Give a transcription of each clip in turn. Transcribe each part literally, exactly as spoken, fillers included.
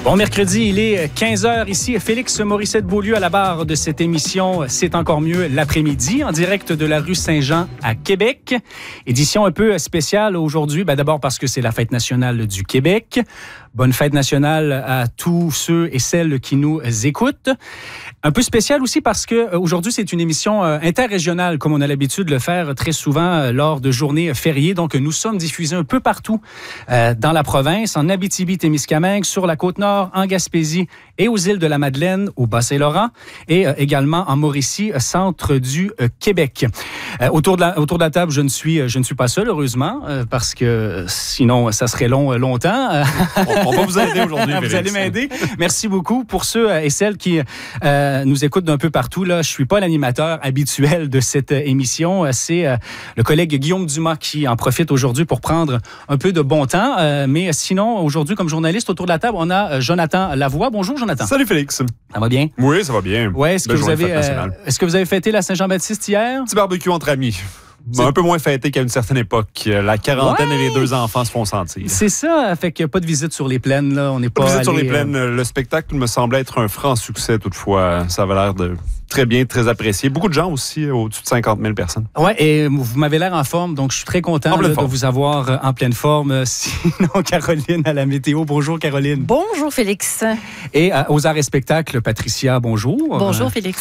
Bon mercredi, il est quinze heures ici. Félix Morissette-Beaulieu à la barre de cette émission C'est encore mieux l'après-midi, en direct de la rue Saint-Jean à Québec. Édition un peu spéciale aujourd'hui, ben d'abord parce que c'est la fête nationale du Québec. Bonne fête nationale à tous ceux et celles qui nous écoutent. Un peu spécial aussi parce que aujourd'hui c'est une émission interrégionale, comme on a l'habitude de le faire très souvent lors de journées fériées. Donc nous sommes diffusés un peu partout euh, dans la province, en Abitibi-Témiscamingue, sur la Côte-Nord, en Gaspésie et aux îles de la Madeleine, au Bas-Saint-Laurent, et euh, également en Mauricie, centre du euh, Québec. Euh, autour, de la, autour de la table, je ne suis, je ne suis pas seul, heureusement, euh, parce que sinon ça serait long longtemps. On, on va vous aider aujourd'hui. Vous allez m'aider. Merci beaucoup pour ceux et celles qui euh, nous écoutent d'un peu partout. Là, je suis pas l'animateur habituel de cette émission. C'est euh, le collègue Guillaume Dumas qui en profite aujourd'hui pour prendre un peu de bon temps. Euh, mais sinon, aujourd'hui, comme journaliste autour de la table, on a Jonathan Lavoie. Bonjour, Jonathan. Salut, Félix. Ça va bien? Oui, ça va bien. Ouais, est-ce que Belle vous journée de avez, fête euh, nationale. est-ce que vous avez fêté la Saint-Jean-Baptiste hier? Petit barbecue entre amis. C'est un peu moins fêté qu'à une certaine époque. La quarantaine ouais. et les deux enfants se font sentir. C'est ça, fait qu'il n'y a pas de visite sur les plaines. Là. On n'est pas, pas de visite allé, sur les plaines. Euh... Le spectacle me semblait être un franc succès toutefois. Ça avait l'air de très bien, très apprécié. Beaucoup de gens aussi, au-dessus de cinquante mille personnes. Oui, et vous m'avez l'air en forme, donc je suis très content là, de vous avoir en pleine forme. Sinon, Caroline à la météo. Bonjour, Caroline. Bonjour, Félix. Et euh, aux arts et spectacles, Patricia, bonjour. Bonjour, euh, Félix.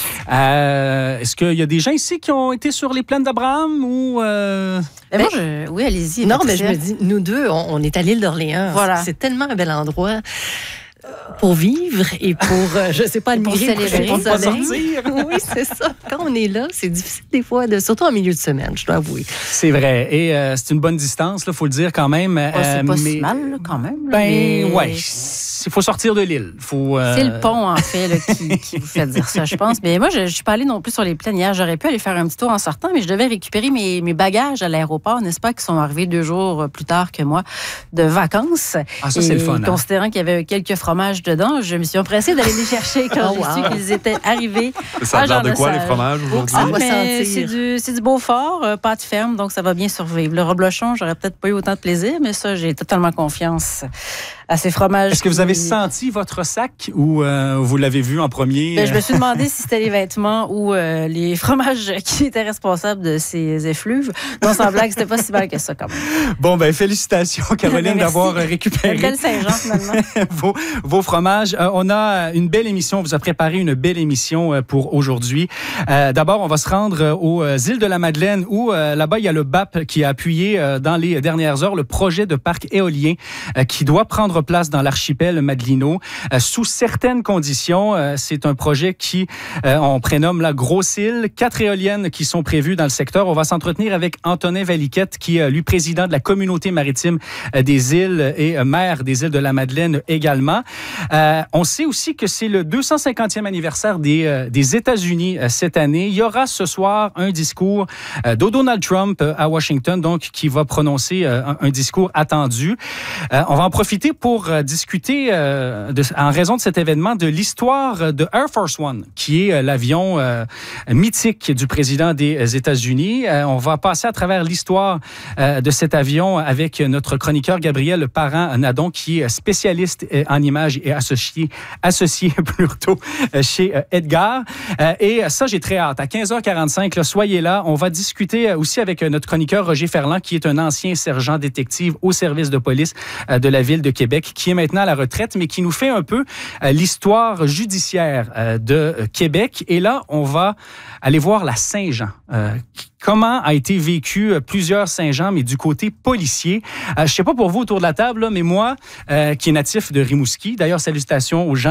Euh, est-ce qu'il y a des gens ici qui ont été sur les plaines d'Abraham ou... Euh... Ben, moi, je... Oui, allez-y. Non, Patricia. mais je me dis, nous deux, on, on est à l'île d'Orléans. Voilà. C'est tellement un bel endroit pour vivre et pour, euh, je sais pas, admirer, pour célébrer, pour pas sortir. Oui, c'est ça. Quand on est là, c'est difficile des fois, de, surtout en milieu de semaine, je dois avouer. C'est vrai. Et euh, c'est une bonne distance, il faut le dire quand même. Ouais, c'est euh, pas mais... si mal, là, quand même. Ben, mais... ouais. Il faut sortir de l'île. Faut, euh... C'est le pont, en fait, là, qui, qui vous fait dire ça, je pense. Mais moi, je ne suis pas allée non plus sur les plaines hier. J'aurais pu aller faire un petit tour en sortant, mais je devais récupérer mes, mes bagages à l'aéroport, n'est-ce pas, qui sont arrivés deux jours plus tard que moi de vacances. Ah, ça, c'est le fun. Considérant hein? qu'il y avait quelques fromages dedans, je me suis empressée d'aller les chercher quand oh, j'ai wow. su qu'ils étaient arrivés. Ça a l'air de quoi, les fromages, aujourd'hui? Ah, va mais sentir. c'est, du, c'est du Beaufort, euh, pâte ferme, donc ça va bien survivre. Le reblochon, j'aurais peut-être pas eu autant de plaisir, mais ça, j'ai totalement confiance à ces fromages. Est-ce que vous avez senti votre sac ou euh, vous l'avez vu en premier? Ben, je me suis demandé si c'était les vêtements ou euh, les fromages qui étaient responsables de ces effluves. Non, sans blague, c'était pas si mal que ça, quand même. Bon, ben félicitations, Caroline, d'avoir récupéré une belle Saint-Jean, finalement. vos, vos fromages. Euh, on a une belle émission. On vous a préparé une belle émission euh, pour aujourd'hui. Euh, d'abord, on va se rendre euh, aux îles de la Madeleine où, euh, là-bas, il y a le B A P qui a appuyé euh, dans les dernières heures le projet de parc éolien euh, qui doit prendre place dans l'archipel madelino euh, sous certaines conditions. Euh, c'est un projet qui, euh, on prénomme la Grosse Île. Quatre éoliennes qui sont prévues dans le secteur. On va s'entretenir avec Antonin Valiquette, qui est, lui, président de la communauté maritime euh, des îles et euh, maire des îles de la Madeleine également. Euh, on sait aussi que c'est le deux cent cinquantième anniversaire des, euh, des États-Unis euh, cette année. Il y aura ce soir un discours euh, de Donald Trump euh, à Washington, donc qui va prononcer euh, un, un discours attendu. Euh, on va en profiter pour euh, discuter, euh, de, en raison de cet événement, de l'histoire de Air Force One, qui est euh, l'avion euh, mythique du président des États-Unis. Euh, on va passer à travers l'histoire euh, de cet avion avec notre chroniqueur Gabriel Parent-Nadon, qui est spécialiste en images et associé, associé plutôt chez Edgar. Et ça, j'ai très hâte. À quinze heures quarante-cinq, là, soyez là. On va discuter aussi avec notre chroniqueur Roger Ferland, qui est un ancien sergent détective au service de police de la ville de Québec, qui est maintenant à la retraite, mais qui nous fait un peu l'histoire judiciaire de Québec. Et là, on va aller voir la Saint-Jean. Euh, Comment a été vécu plusieurs Saint-Jean, mais du côté policier. Euh, je ne sais pas pour vous autour de la table, là, mais moi, euh, qui est natif de Rimouski, d'ailleurs, salutations aux gens